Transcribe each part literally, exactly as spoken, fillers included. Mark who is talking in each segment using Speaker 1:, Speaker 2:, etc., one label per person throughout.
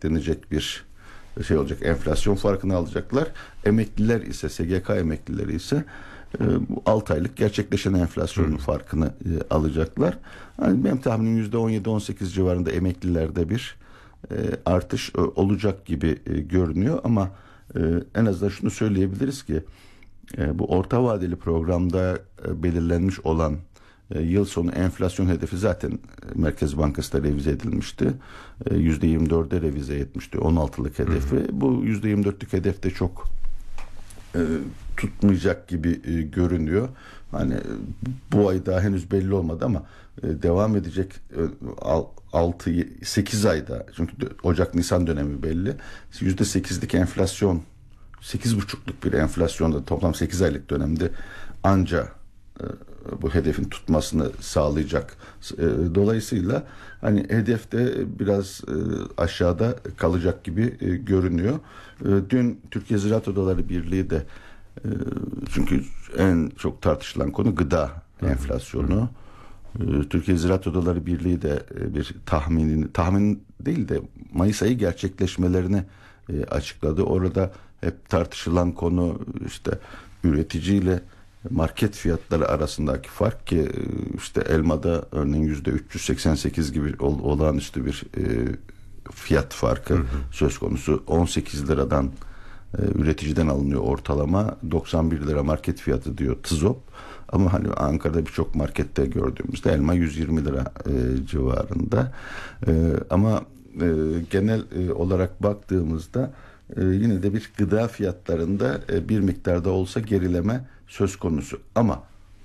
Speaker 1: beklenecek bir şey olacak. Enflasyon farkını alacaklar. Emekliler ise, S G K emeklileri ise bu altı aylık gerçekleşen enflasyonun Hı. farkını e, alacaklar. Yani benim tahminim yüzde on yedi on sekiz civarında emeklilerde bir e, artış e, olacak gibi e, görünüyor ama e, en azından şunu söyleyebiliriz ki e, bu orta vadeli programda e, belirlenmiş olan e, yıl sonu enflasyon hedefi zaten e, Merkez Bankası'da revize edilmişti. E, yüzde yirmi dörde revize etmişti on altılık hedefi. Hı. Bu yüzde yirmi dörtlük hedef de çok e, tutmayacak gibi e, görünüyor. Hani bu ay daha henüz belli olmadı ama e, devam edecek e, altı sekiz ayda, çünkü Ocak Nisan dönemi belli. yüzde sekizlik enflasyon, sekiz buçukluk bir enflasyonda toplam sekiz aylık dönemde anca e, bu hedefin tutmasını sağlayacak. E, dolayısıyla hani hedefte biraz e, aşağıda kalacak gibi e, görünüyor. E, dün Türkiye Ziraat Odaları Birliği de e, çünkü en çok tartışılan konu gıda Hı-hı. enflasyonu. E, Türkiye Ziraat Odaları Birliği de e, bir tahminin tahmin değil de Mayıs ayı gerçekleşmelerini e, açıkladı. Orada hep tartışılan konu işte üreticiyle market fiyatları arasındaki fark ki işte elmada örneğin yüzde üç yüz seksen sekiz gibi ol, olağanüstü bir e, fiyat farkı hı hı. söz konusu. on sekiz liradan e, üreticiden alınıyor ortalama, doksan bir lira market fiyatı diyor TİZOP. Ama hani Ankara'da birçok markette gördüğümüzde elma yüz yirmi lira e, civarında. E, ama e, genel e, olarak baktığımızda e, yine de bir gıda fiyatlarında e, bir miktarda olsa gerileme söz konusu. Ama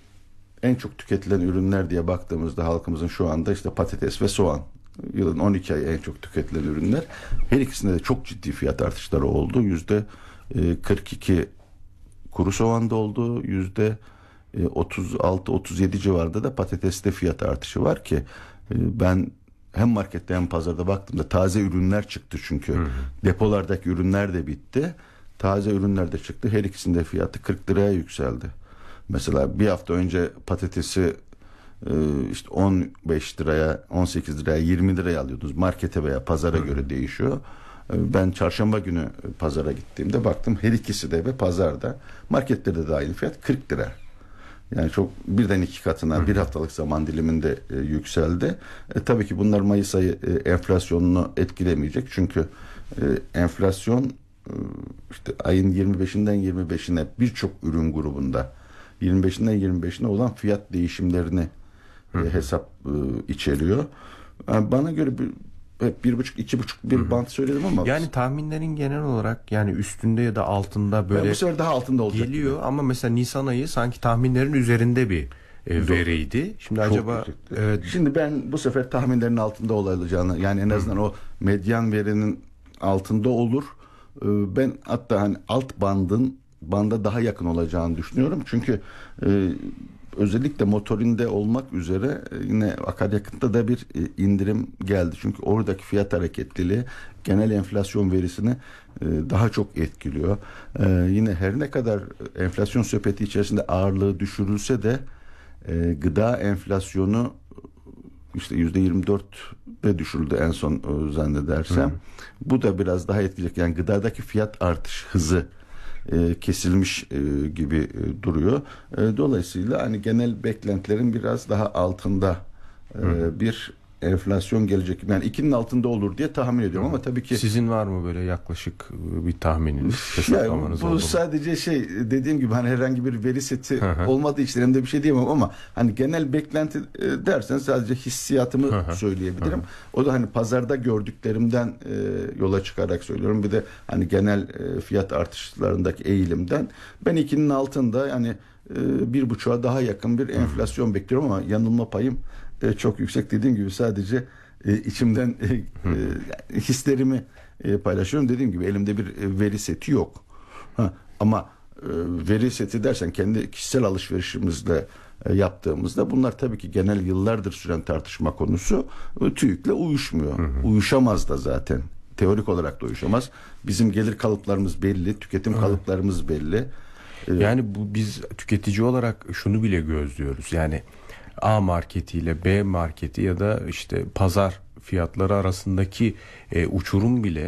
Speaker 1: en çok tüketilen ürünler diye baktığımızda halkımızın şu anda işte patates ve soğan. Yılın on iki ayı en çok tüketilen ürünler. Her ikisinde de çok ciddi fiyat artışları oldu. Yüzde kırk iki kuru soğanda oldu. Yüzde otuz altı otuz yedi civarında da patateste fiyat artışı var ki ben hem markette hem pazarda baktığımda taze ürünler çıktı çünkü. Hı hı. Depolardaki ürünler de bitti. Taze ürünler de çıktı. Her ikisinde fiyatı kırk liraya yükseldi. Mesela bir hafta önce patatesi işte on beş liraya, on sekiz liraya, yirmi liraya alıyordunuz. Markete veya pazara Hı. göre değişiyor. Ben çarşamba günü pazara gittiğimde baktım her ikisi de ve pazarda, marketlerde de aynı fiyat kırk lira. Yani çok birden iki katına Hı. bir haftalık zaman diliminde e, yükseldi. E, tabii ki bunlar Mayıs ayı e, enflasyonunu etkilemeyecek. Çünkü e, enflasyon e, işte ayın yirmi beşinden yirmi beşine birçok ürün grubunda yirmi beşinden yirmi beşine olan fiyat değişimlerini e, hesap e, içeriyor. Yani bana göre bir hep bir buçuk iki buçuk bir Hı-hı. bant söyledim ama
Speaker 2: yani tahminlerin genel olarak yani üstünde ya da altında böyle
Speaker 1: yani bu sefer daha altında olacak
Speaker 2: geliyor
Speaker 1: gibi.
Speaker 2: Ama mesela Nisan ayı sanki tahminlerin üzerinde bir e, veriydi. Şimdi Çok acaba
Speaker 1: evet. Şimdi ben bu sefer tahminlerin altında olacağını, yani en azından Hı. o medyan verinin altında olur. Ee, ben hatta hani alt bandın banda daha yakın olacağını düşünüyorum. Çünkü e, özellikle motorinde olmak üzere yine akaryakıtta da bir indirim geldi. Çünkü oradaki fiyat hareketliliği genel enflasyon verisini daha çok etkiliyor. Yine her ne kadar enflasyon sepeti içerisinde ağırlığı düşürülse de gıda enflasyonu işte yüzde yirmi dörtte düşürüldü en son zannedersem. Hı. Bu da biraz daha etkileyecek. Yani gıdadaki fiyat artış hızı E, kesilmiş e, gibi e, duruyor. E, dolayısıyla hani genel beklentilerin biraz daha altında e, bir enflasyon gelecek. Yani ikinin altında olur diye tahmin ediyorum Hı. ama tabii ki
Speaker 2: sizin var mı böyle yaklaşık bir tahmininiz, hesaplamanız
Speaker 1: yani bu
Speaker 2: oldu
Speaker 1: sadece şey dediğim gibi hani herhangi bir veri seti olmadığı için elimde bir şey diyemem ama hani genel beklenti e, dersen sadece hissiyatımı söyleyebilirim. O da hani pazarda gördüklerimden e, yola çıkarak söylüyorum. Bir de hani genel e, fiyat artışlarındaki eğilimden ben ikinin altında yani e, bir buçuğa daha yakın bir enflasyon Hı. bekliyorum ama yanılma payım e, çok yüksek. Dediğim gibi sadece e, içimden e, e, hislerimi e, paylaşıyorum. Dediğim gibi elimde bir e, veri seti yok. Ha, ama e, veri seti dersen kendi kişisel alışverişimizle e, yaptığımızda bunlar tabii ki genel yıllardır süren tartışma konusu. E, TÜİK'le uyuşmuyor. Hı hı. Uyuşamaz da zaten. Teorik olarak da uyuşamaz. Bizim gelir kalıplarımız belli, tüketim evet. kalıplarımız belli.
Speaker 2: E, yani bu biz tüketici olarak şunu bile gözlüyoruz. Yani A marketiyle B marketi ya da işte pazar fiyatları arasındaki e, uçurum bile